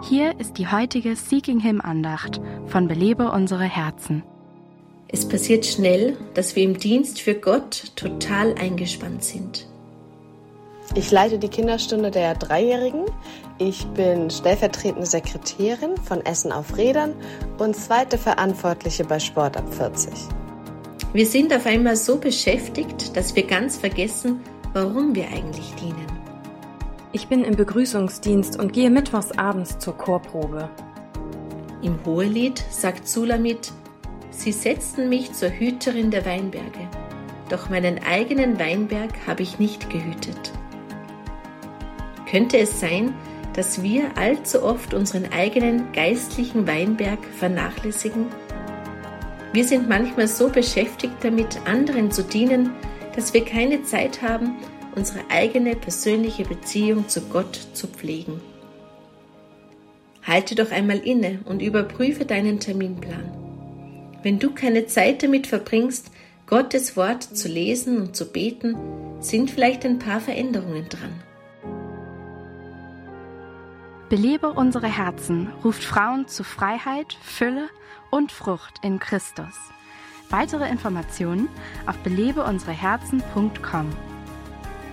Hier ist die heutige Seeking Him Andacht von Belebe unsere Herzen. Es passiert schnell, dass wir im Dienst für Gott total eingespannt sind. Ich leite die Kinderstunde der Dreijährigen. Ich bin stellvertretende Sekretärin von Essen auf Rädern und zweite Verantwortliche bei Sport ab 40. Wir sind auf einmal so beschäftigt, dass wir ganz vergessen, warum wir eigentlich dienen. Ich bin im Begrüßungsdienst und gehe mittwochs abends zur Chorprobe. Im Hohelied sagt Sulamit: Sie setzten mich zur Hüterin der Weinberge, doch meinen eigenen Weinberg habe ich nicht gehütet. Könnte es sein, dass wir allzu oft unseren eigenen geistlichen Weinberg vernachlässigen? Wir sind manchmal so beschäftigt damit, anderen zu dienen, dass wir keine Zeit haben, unsere eigene persönliche Beziehung zu Gott zu pflegen. Halte doch einmal inne und überprüfe deinen Terminplan. Wenn du keine Zeit damit verbringst, Gottes Wort zu lesen und zu beten, sind vielleicht ein paar Veränderungen dran. Belebe unsere Herzen ruft Frauen zu Freiheit, Fülle und Frucht in Christus. Weitere Informationen auf belebeunsereherzen.com.